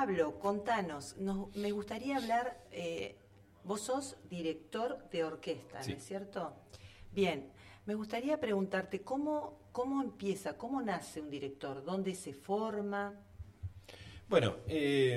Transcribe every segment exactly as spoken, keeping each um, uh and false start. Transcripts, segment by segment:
Pablo, contanos, nos, me gustaría hablar, eh, vos sos director de orquesta, ¿no Sí. es cierto? Bien, me gustaría preguntarte, ¿cómo, cómo empieza, cómo nace un director? ¿Dónde se forma? Bueno, eh,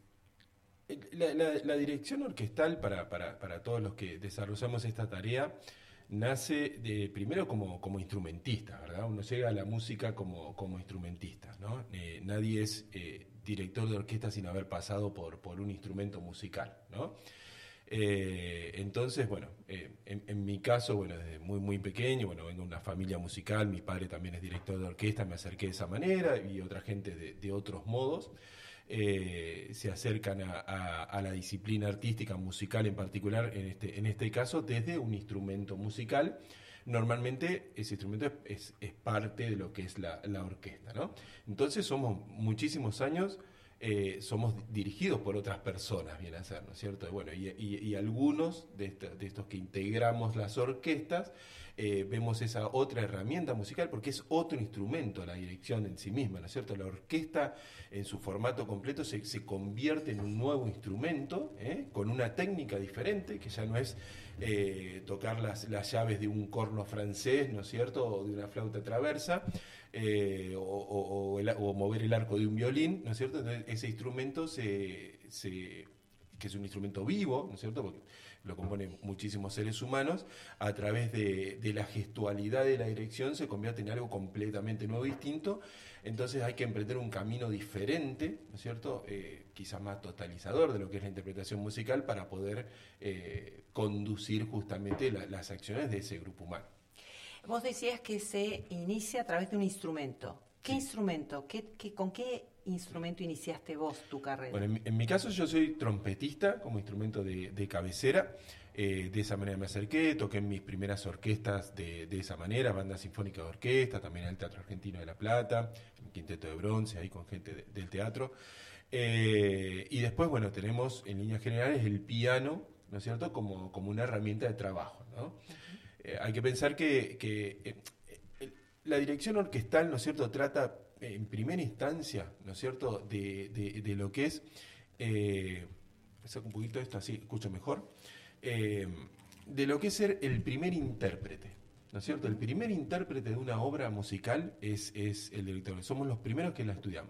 la, la- la dirección orquestal para, para, para todos los que desarrollamos esta tarea nace de, primero como, como instrumentista, ¿verdad? Uno llega a la música como, como instrumentista, ¿no? Eh, nadie es eh, director de orquesta sin haber pasado por, por un instrumento musical, ¿no? Eh, entonces, bueno, eh, en, en mi caso, bueno, desde muy muy pequeño, bueno, vengo de una familia musical, mi padre también es director de orquesta, me acerqué de esa manera y otra gente de, de otros modos. Eh, se acercan a, a- a la disciplina artística musical en particular, en este, en este caso, desde un instrumento musical. Normalmente ese instrumento es, es- es parte de lo que es la, la orquesta, ¿no? Entonces somos muchísimos años, eh, somos dirigidos por otras personas, viene a ser, ¿no es cierto? Bueno, y, y- y algunos de, esta- de estos que integramos las orquestas, eh, vemos esa otra herramienta musical porque es otro instrumento, la dirección en sí misma, ¿no es cierto? La orquesta en su formato completo se, se convierte en un nuevo instrumento, ¿eh? Con una técnica diferente, que ya no es eh, tocar las, las llaves de un corno francés, ¿no es cierto? O de una flauta traversa, eh, o, o- o el- o mover el arco de un violín, ¿no es cierto? Entonces, ese instrumento se, se- que es un instrumento vivo, ¿no es cierto? Porque lo componen muchísimos seres humanos, a través de, de la gestualidad de la dirección se convierte en algo completamente nuevo y distinto. Entonces hay que emprender un camino diferente, ¿no es cierto? Eh, quizás más totalizador de lo que es la interpretación musical para poder eh, conducir justamente la- las acciones de ese grupo humano. Vos decías que se inicia a través de un instrumento. ¿Qué Sí. instrumento? ¿Qué, qué, ¿Con qué instrumento iniciaste vos tu carrera? Bueno, en, mi- en mi caso yo soy trompetista como instrumento de, de cabecera. Eh, de esa manera me acerqué, toqué en mis primeras orquestas de, de esa manera, banda sinfónica de orquesta, también en el Teatro Argentino de La Plata, en Quinteto de Bronce, ahí con gente de- del teatro. Eh, y después, bueno, tenemos en líneas generales el piano, ¿no es cierto?, como, como una herramienta de trabajo, ¿no? Eh, hay que pensar que, que, eh, eh, la dirección orquestal, ¿no es cierto?, trata eh, en primera instancia, ¿no es cierto?, de, de- de lo que es, eh, saco un poquito esto así, escucho mejor, eh, de lo que es ser el primer intérprete, ¿no es cierto? El primer intérprete de una obra musical es, es el director, somos los primeros que la estudiamos.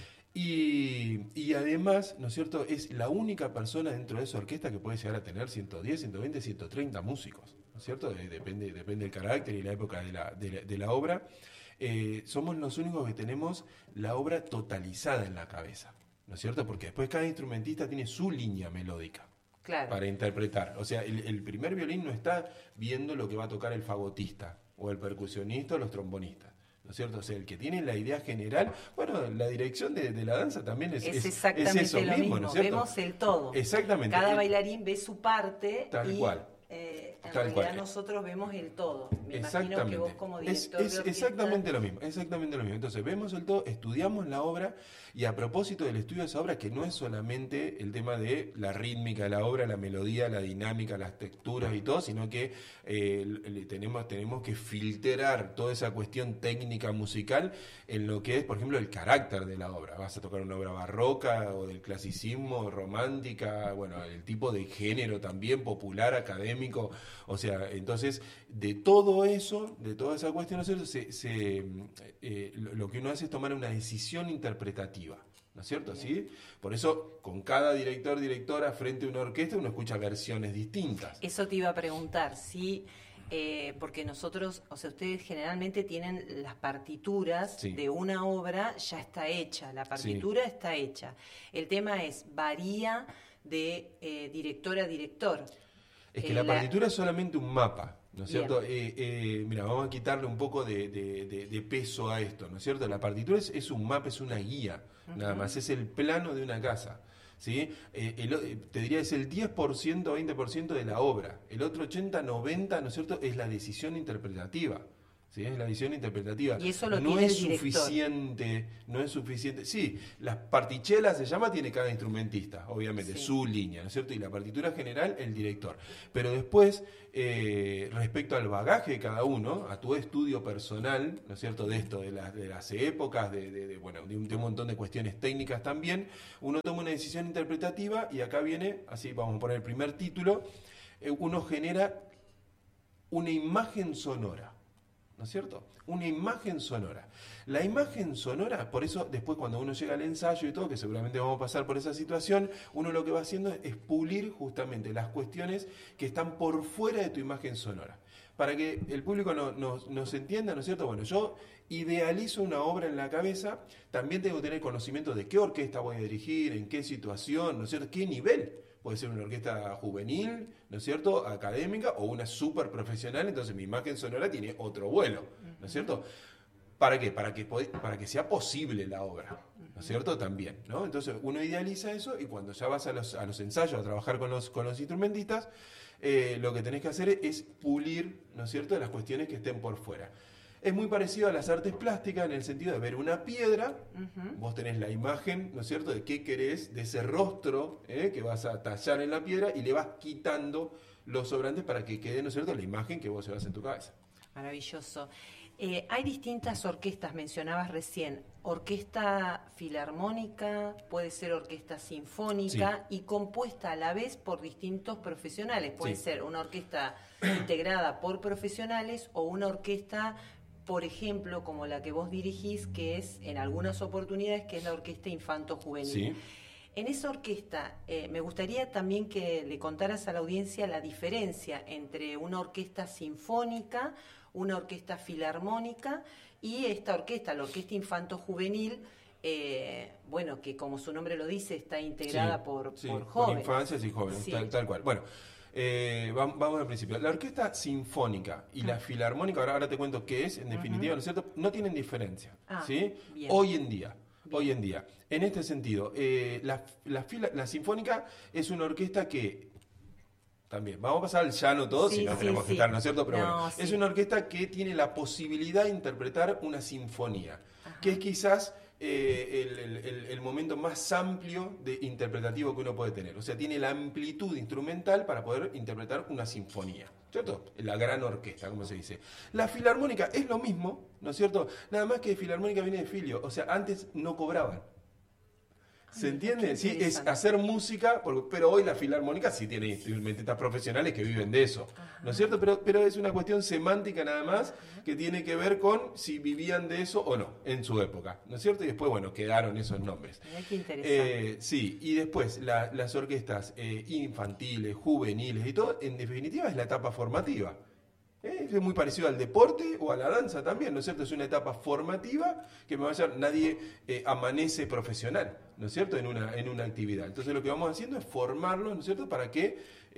Y, y además, ¿no es cierto?, es la única persona dentro de esa orquesta que puede llegar a tener ciento diez, ciento veinte, ciento treinta músicos, ¿no es cierto? Eh, Depende, depende del carácter y la época de la, de la, de la obra. Eh, somos los únicos que tenemos la obra totalizada en la cabeza, ¿no es cierto? Porque después cada instrumentista tiene su línea melódica Claro. para interpretar. O sea, el, el primer violín no está viendo lo que va a tocar el fagotista, o el percusionista, o los trombonistas. ¿No es cierto? O sea, el que tiene la idea general, bueno, la dirección de, de la danza también es, Es es, exactamente es eso lo mismo, mismo, ¿no es cierto? vemos el todo. Exactamente. Cada El- bailarín ve su parte Tal y cual. eh, en Tal realidad cual. nosotros vemos el todo. Me imagino Exactamente. que vos como Es, director es de orquesta... exactamente lo mismo, exactamente lo mismo. Entonces vemos el todo, estudiamos la obra y a propósito del estudio de esa obra, que no es solamente el tema de la rítmica de la obra, la melodía, la dinámica, las texturas y todo, sino que eh, le- tenemos, tenemos que filtrar toda esa cuestión técnica musical en lo que es, por ejemplo, el carácter de la obra. Vas a tocar una obra barroca o del clasicismo, romántica, bueno, el tipo de género también, popular, académico, o sea, entonces, de todo eso, de toda esa cuestión, ¿no es cierto? Se, se, eh, lo, lo que uno hace es tomar una decisión interpretativa, ¿no es cierto? ¿Sí? Por eso, con cada director, directora, frente a una orquesta, uno escucha versiones distintas. Eso te iba a preguntar, sí, eh, porque nosotros, o sea, ustedes generalmente tienen las partituras Sí. de una obra, ya está hecha, la partitura está hecha. El tema es, varía de eh, director a director. Es que Eh, la la- partitura es solamente un mapa, ¿no es Bien. cierto? Eh, eh, mira, vamos a quitarle un poco de, de- de- de peso a esto, ¿no es cierto? La partitura es, es un mapa, es una guía, nada más, es el plano de una casa, ¿sí? Eh, el o- eh, te diría es el diez por ciento, veinte por ciento de la obra, el otro ochenta, noventa, ¿no es cierto? Es la decisión interpretativa, ¿sí? Es la visión interpretativa. Y eso lo no tiene es el director. suficiente, no es suficiente. Sí, las partichelas se llama, tiene cada instrumentista, obviamente, Sí. su línea, ¿no es cierto? Y la partitura general, el director. Pero después, eh, respecto al bagaje de cada uno, a tu estudio personal, ¿no es cierto? De esto, de, la, de las épocas, de, de, de, bueno, de un, de un montón de cuestiones técnicas también, uno toma una decisión interpretativa y acá viene, así vamos a poner el primer título, eh, uno genera una imagen sonora. ¿No es cierto? Una imagen sonora. La imagen sonora, por eso después cuando uno llega al ensayo y todo, que seguramente vamos a pasar por esa situación, uno lo que va haciendo es pulir justamente las cuestiones que están por fuera de tu imagen sonora. Para que el público no, nos, nos entienda, ¿no es cierto? Bueno, yo idealizo una obra en la cabeza, también tengo que tener conocimiento de qué orquesta voy a dirigir, en qué situación, ¿no es cierto? ¿Qué nivel? Puede ser una orquesta juvenil, ¿no es cierto?, académica, o una súper profesional, entonces mi imagen sonora tiene otro vuelo, ¿no es cierto? ¿Para qué? Para que, para que sea posible la obra, ¿no es cierto? También, ¿no? Entonces uno idealiza eso y cuando ya vas a los, a los ensayos, a trabajar con los, con los instrumentistas, eh, lo que tenés que hacer es pulir, ¿no es cierto?, las cuestiones que estén por fuera. Es muy parecido a las artes plásticas en el sentido de ver una piedra, uh-huh. Vos tenés la imagen, ¿no es cierto?, de qué querés, de ese rostro ¿eh? que vas a tallar en la piedra y le vas quitando los sobrantes para que quede, ¿no es cierto?, la imagen que vos llevas en tu cabeza. Maravilloso. Eh, hay distintas orquestas, mencionabas recién, orquesta filarmónica, puede ser orquesta sinfónica sí. y compuesta a la vez por distintos profesionales. Puede sí. ser una orquesta integrada por profesionales o una orquesta, por ejemplo, como la que vos dirigís, que es en algunas oportunidades, que es la Orquesta Infanto Juvenil. Sí. En esa orquesta, eh, me gustaría también que le contaras a la audiencia la diferencia entre una orquesta sinfónica, una orquesta filarmónica y esta orquesta, la Orquesta Infanto Juvenil, eh, bueno, que como su nombre lo dice, está integrada sí, por, sí, por jóvenes. Por infancias y jóvenes, sí. tal, tal cual. Bueno, eh, vamos, vamos al principio. La orquesta sinfónica y uh-huh. la filarmónica, ahora, ahora te cuento qué es, en definitiva, uh-huh. ¿no es cierto? No tienen diferencia, ah, ¿sí? Bien. Hoy en día. Bien. Hoy en día. En este sentido, eh, la, la, fila, la sinfónica es una orquesta que también, vamos a pasar al llano todo, sí, si no sí, tenemos sí. que estar, ¿no es cierto? Pero no, bueno, sí. es una orquesta que tiene la posibilidad de interpretar una sinfonía, Ajá. que es quizás eh, el, el, el, el momento más amplio de interpretativo que uno puede tener. O sea, tiene la amplitud instrumental para poder interpretar una sinfonía, ¿cierto? La gran orquesta, como se dice. La filarmónica es lo mismo, ¿no es cierto? Nada más que filarmónica viene de filio, o sea, antes no cobraban. ¿Se entiende? Sí, es hacer música, pero hoy la filarmónica sí tiene instrumentistas profesionales que viven de eso, ¿no es cierto? Pero, pero es una cuestión semántica nada más que tiene que ver con si vivían de eso o no en su época, ¿no es cierto? Y después, bueno, quedaron esos nombres. Qué interesante. Eh, sí, y después la, las orquestas eh, infantiles, juveniles y todo, en definitiva es la etapa formativa. ¿Eh? Es muy parecido al deporte o a la danza también, ¿no es cierto? Es una etapa formativa que me va a llevar, nadie eh, amanece profesional, ¿no es cierto? En una, en una actividad. Entonces lo que vamos haciendo es formarlos, ¿no es cierto? Para que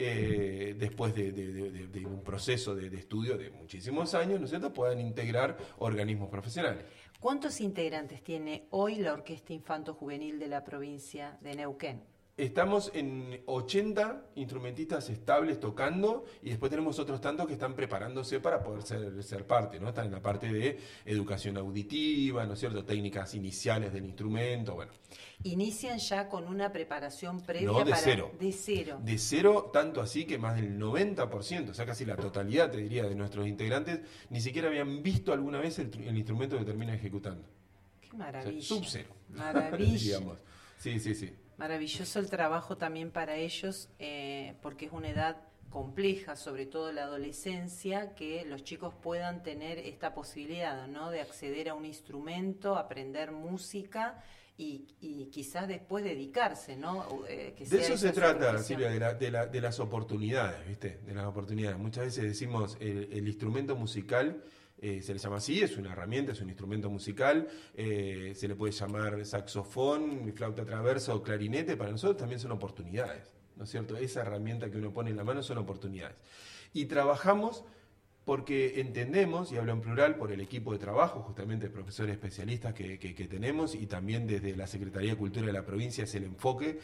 eh, después de, de, de, de un proceso de, de estudio de muchísimos años, ¿no es cierto? Puedan integrar organismos profesionales. ¿Cuántos integrantes tiene hoy la Orquesta Infanto Juvenil de la provincia de Neuquén? Estamos en ochenta instrumentistas estables tocando y después tenemos otros tantos que están preparándose para poder ser, ser parte, ¿no? Están en la parte de educación auditiva, ¿no es cierto? Técnicas iniciales del instrumento, bueno. ¿Inician ya con una preparación previa? No, de para... cero. De cero. De cero, tanto así que más del noventa por ciento, o sea, casi la totalidad, te diría, de nuestros integrantes, ni siquiera habían visto alguna vez el, el instrumento que termina ejecutando. Qué maravilla. O sea, sub cero. Maravilla. Digamos. Sí, sí, sí. Maravilloso el trabajo también para ellos, eh, porque es una edad compleja, sobre todo la adolescencia, que los chicos puedan tener esta posibilidad, ¿no? De acceder a un instrumento, aprender música y, y quizás después dedicarse, ¿no? Eh, que de eso se trata, Silvia, de, la, de, la, de las oportunidades, ¿viste? De las oportunidades. Muchas veces decimos el, el instrumento musical. Eh, se le llama así, es una herramienta, es un instrumento musical, eh, se le puede llamar saxofón, flauta traversa o clarinete, para nosotros también son oportunidades, ¿no es cierto? Esa herramienta que uno pone en la mano son oportunidades. Y trabajamos porque entendemos, y hablo en plural, por el equipo de trabajo, justamente profesores especialistas que, que, que tenemos, y también desde la Secretaría de Cultura de la provincia es el enfoque,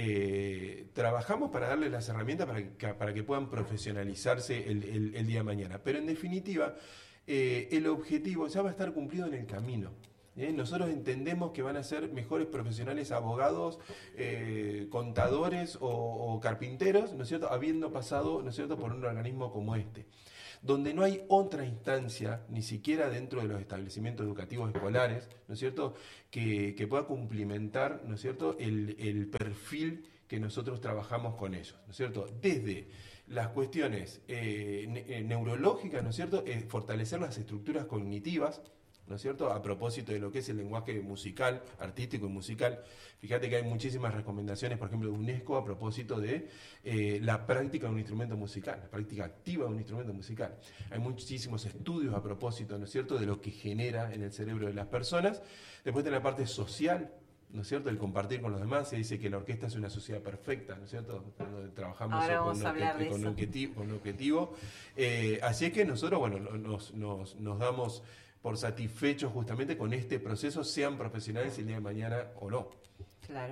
eh, trabajamos para darles las herramientas para que, para que puedan profesionalizarse el, el, el día de mañana. Pero en definitiva, eh, el objetivo ya va a estar cumplido en el camino. ¿Eh? Nosotros entendemos que van a ser mejores profesionales, abogados, eh, contadores o, o carpinteros, ¿no es cierto?, habiendo pasado, ¿no es cierto?, por un organismo como este, donde no hay otra instancia, ni siquiera dentro de los establecimientos educativos escolares, ¿no es cierto?, que, que pueda cumplimentar, ¿no es cierto?, el, el perfil que nosotros trabajamos con ellos, ¿no es cierto?, desde las cuestiones eh, ne- neurológicas, ¿no es cierto?, eh, fortalecer las estructuras cognitivas, ¿no es cierto?, a propósito de lo que es el lenguaje musical, artístico y musical. Fíjate que hay muchísimas recomendaciones, por ejemplo, de UNESCO a propósito de eh, la práctica de un instrumento musical, la práctica activa de un instrumento musical. Hay muchísimos estudios a propósito, ¿no es cierto?, de lo que genera en el cerebro de las personas. Después de la parte social, ¿no es cierto?, el compartir con los demás. Se dice que la orquesta es una sociedad perfecta, ¿no es cierto?, donde trabajamos Ahora con, vamos a hablar de con, eso. objetivo, con objetivo. Eh, así es que nosotros, bueno, nos, nos, nos damos por satisfechos justamente con este proceso, sean profesionales el día de mañana o no. Claro.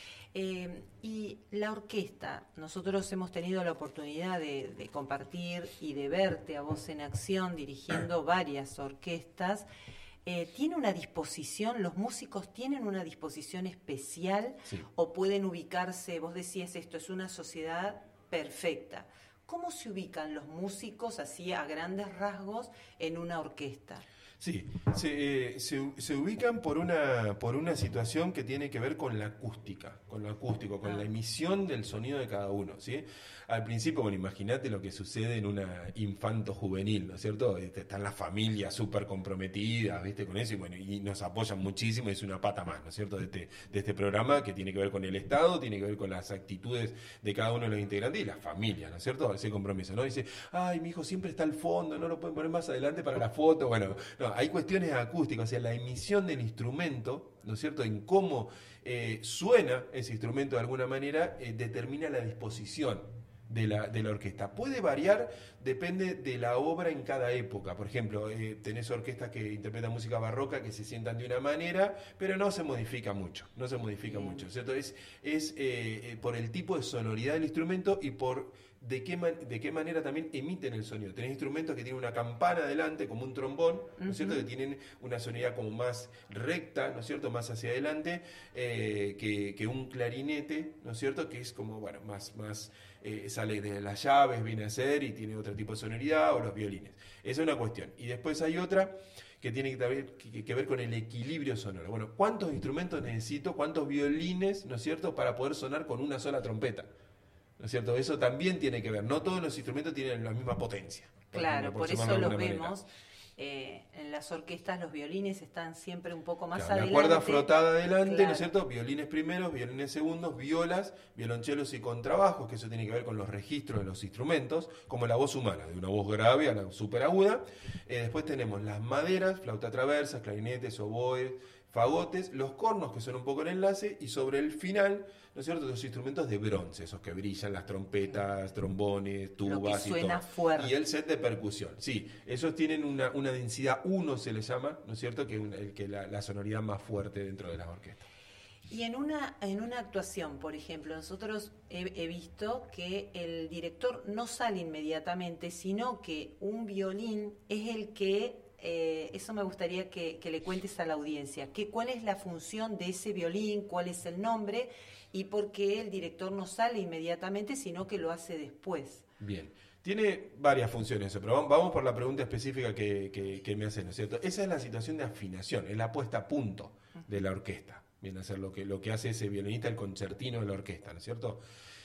Eh, y la orquesta, nosotros hemos tenido la oportunidad de, de compartir y de verte a vos en acción dirigiendo varias orquestas. Eh, ¿Tiene una disposición, los músicos tienen una disposición especial Sí. o pueden ubicarse, vos decías esto, es una sociedad perfecta? ¿Cómo se ubican los músicos así a grandes rasgos en una orquesta? Sí, se, eh, se, se ubican por una, por una situación que tiene que ver con la acústica, con lo acústico, con Ah. la emisión del sonido de cada uno, ¿sí? Al principio, bueno, imagínate lo que sucede en una infanto juvenil, ¿no es cierto? Este, están las familias súper comprometidas, ¿viste? Con eso, y bueno, y nos apoyan muchísimo, es una pata más, ¿no es cierto? De este, de este programa que tiene que ver con el Estado, tiene que ver con las actitudes de cada uno de los integrantes y las familias, ¿no es cierto? Ese compromiso, ¿no? Dice, ay, mi hijo siempre está al fondo, no lo pueden poner más adelante para la foto, bueno, no, hay cuestiones acústicas, o sea, la emisión del instrumento, ¿no es cierto?, en cómo eh, suena ese instrumento de alguna manera, eh, determina la disposición de la, de la orquesta. Puede variar, depende de la obra en cada época. Por ejemplo, eh, tenés orquestas que interpretan música barroca que se sientan de una manera, pero no se modifica mucho, no se modifica Bien. mucho, ¿cierto? Es, es eh, eh, por el tipo de sonoridad del instrumento y por de qué, man, de qué manera también emiten el sonido. Tenés instrumentos que tienen una campana adelante, como un trombón, ¿no es cierto?, Ujú. que tienen una sonoridad como más recta, ¿no es cierto?, más hacia adelante, eh, que, que un clarinete, ¿no es cierto?, que es como, bueno, más, más eh, sale de las llaves, viene a ser, y tiene otro tipo de sonoridad, o los violines. Esa es una cuestión. Y después hay otra que tiene que ver, que, que ver con el equilibrio sonoro. Bueno, ¿cuántos instrumentos necesito, cuántos violines, ¿no es cierto?, para poder sonar con una sola trompeta? ¿No es cierto? Eso también tiene que ver. No todos los instrumentos tienen la misma potencia. Por Claro, ejemplo, por llamarlo eso de los alguna manera. vemos. Eh, en las orquestas los violines están siempre un poco más Claro, la adelante. cuerda frotada adelante, Claro. ¿no es cierto? Violines primeros, violines segundos, violas, violonchelos y contrabajos, que eso tiene que ver con los registros de los instrumentos, como la voz humana, de una voz grave a la súper aguda. Eh, después tenemos las maderas, flauta traversa, clarinetes, oboes, fagotes, los cornos, que son un poco el enlace, y sobre el final, ¿no es cierto?, los instrumentos de bronce, esos que brillan, las trompetas, trombones, tubas Lo que suena y todo. fuerte. Y el set de percusión, sí, esos tienen una, una densidad uno, se les llama, ¿no es cierto?, que es un- el que la, la sonoridad más fuerte dentro de las orquestas. Y en una, en una actuación, por ejemplo, nosotros he, he visto que el director no sale inmediatamente, sino que un violín es el que, eh, eso me gustaría que, que le cuentes a la audiencia, que cuál es la función de ese violín, cuál es el nombre y por qué el director no sale inmediatamente, sino que lo hace después. Bien. Tiene varias funciones eso, pero vamos- vamos por la pregunta específica que, que, que me hacen, ¿no es cierto? Esa es la situación de afinación, es la puesta a punto de la orquesta. Viene a ser lo que, lo que hace ese violinista, el concertino de la orquesta, ¿no es cierto?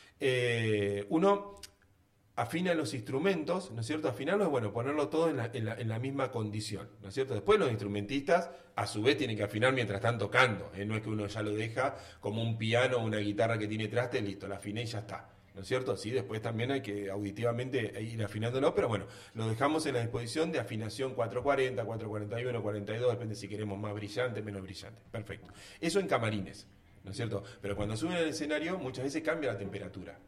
Eh, uno afina los instrumentos, ¿no es cierto? Afinarlos, bueno, ponerlo todo en la, en, la, en la misma condición, ¿no es cierto? Después los instrumentistas, a su vez, tienen que afinar mientras están tocando, ¿eh? No es que uno ya lo deja como un piano o una guitarra que tiene traste, listo, la afiné y ya está, ¿no es cierto? Sí, después también hay que auditivamente ir afinándolo, pero bueno, lo dejamos en la disposición de afinación cuatrocientos cuarenta, cuatrocientos cuarenta y uno, cuarenta y dos, depende si queremos más brillante, menos brillante, perfecto. Eso en camarines, ¿no es cierto? Pero cuando suben al escenario, muchas veces cambia la temperatura.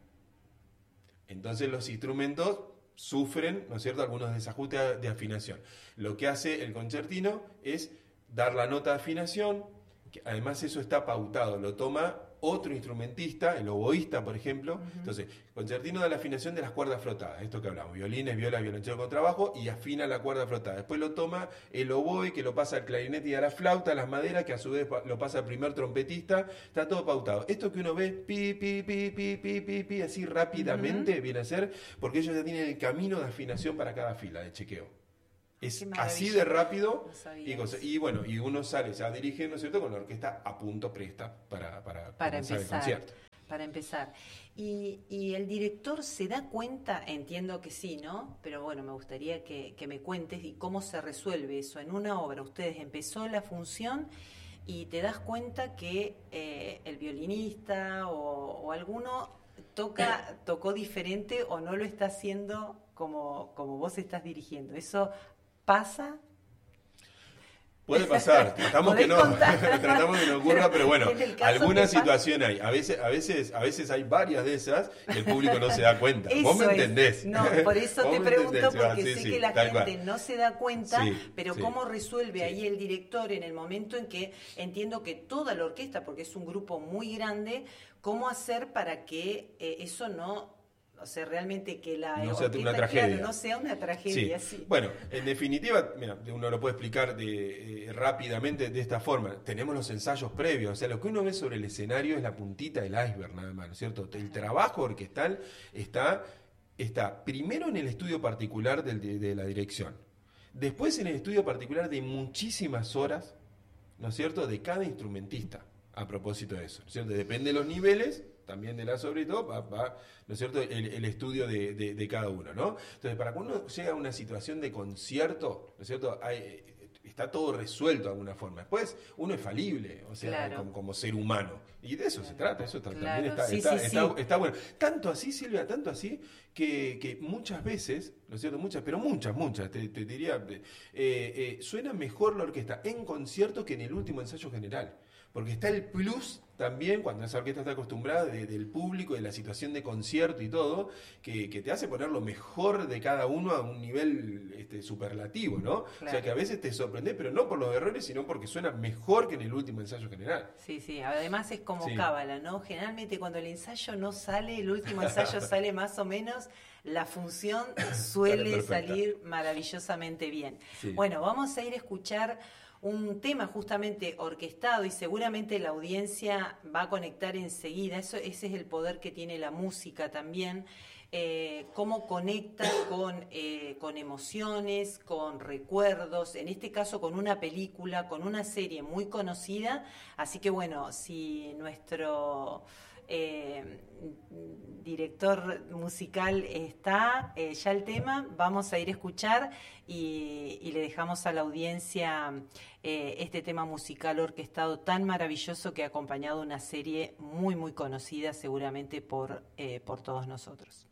Entonces los instrumentos sufren, ¿no es cierto?, algunos desajustes de afinación. Lo que hace el concertino es dar la nota de afinación, que además eso está pautado, lo toma otro instrumentista, el oboísta, por ejemplo. Uh-huh. Entonces, concertino da la afinación de las cuerdas frotadas, esto que hablamos, violines, violas, violonchelo con trabajo, y afina la cuerda frotada. Después lo toma el oboe, que lo pasa al clarinete y a la flauta, a las maderas, que a su vez lo pasa al primer trompetista. Está todo pautado. Esto que uno ve, pi, pi, pi, pi, pi, pi, pi, así rápidamente, uh-huh. viene a ser, porque ellos ya tienen el camino de afinación para cada fila de chequeo. Es así de rápido no y, cosa, y bueno, y uno sale, se dirige, ¿no es cierto?, con la orquesta a punto presta para, para, para comenzar empezar, el concierto. Para empezar. Y, y el director se da cuenta, entiendo que sí, ¿no? Pero bueno, me gustaría que, que me cuentes y cómo se resuelve eso. En una obra, ustedes empezó la función y te das cuenta que eh, el violinista o, o alguno toca, tocó diferente o no lo está haciendo como, como vos estás dirigiendo. Eso pasa. Puede pasar, tratamos que no, tratamos que no ocurra, pero bueno, alguna situación hay. A veces, a veces, a veces hay varias de esas que el público no se da cuenta. Eso Vos me entendés. Es. No, por eso te pregunto, porque sí, sé sí, que la gente cual. no se da cuenta, sí, pero sí, cómo resuelve sí. ahí el director en el momento en que entiendo que toda la orquesta, porque es un grupo muy grande, cómo hacer para que eh, eso no... O sea, realmente que la no orquesta, sea una tragedia. Claro, no sea una tragedia. Sí. Sí. Bueno, en definitiva, mira, uno lo puede explicar de, eh, rápidamente de esta forma. Tenemos los ensayos previos, o sea, lo que uno ve sobre el escenario es la puntita del iceberg, nada más, ¿no es cierto? El trabajo orquestal está, está primero en el estudio particular del, de, de la dirección, después en el estudio particular de muchísimas horas, ¿no es cierto?, de cada instrumentista, a propósito de eso, ¿no es cierto? Depende de los niveles, también de la sobre todo, va, va, ¿no es cierto?, el, el estudio de, de, de cada uno, ¿no? Entonces, para cuando uno llega a una situación de concierto, ¿no es cierto?, hay, está todo resuelto de alguna forma. Después, uno es falible, o sea, claro. como, como ser humano. Y de eso claro. se trata, eso está, claro. también está, sí, está, sí, está, sí. está bueno. Tanto así, Silvia, tanto así, que, que muchas veces, ¿no es cierto?, muchas, pero muchas, muchas, te, te diría, eh, eh, suena mejor la orquesta en concierto que en el último ensayo general. Porque está el plus también, cuando esa orquesta está acostumbrada, de, del público, de la situación de concierto y todo, que, que te hace poner lo mejor de cada uno a un nivel este, superlativo, ¿no? Claro. O sea, que a veces te sorprende, pero no por los errores, sino porque suena mejor que en el último ensayo general. Sí, sí, además es como sí. cábala, ¿no? Generalmente cuando el ensayo no sale, el último ensayo sale más o menos, la función suele salir maravillosamente bien. Sí. Bueno, vamos a ir a escuchar un tema justamente orquestado y seguramente la audiencia va a conectar enseguida. Eso, ese es el poder que tiene la música también, eh, cómo conecta con, eh, con emociones, con recuerdos, en este caso con una película, con una serie muy conocida. Así que bueno, si nuestro... Eh, director musical está eh, ya el tema, vamos a ir a escuchar y, y le dejamos a la audiencia eh, este tema musical orquestado tan maravilloso que ha acompañado una serie muy muy conocida seguramente por, eh, por todos nosotros.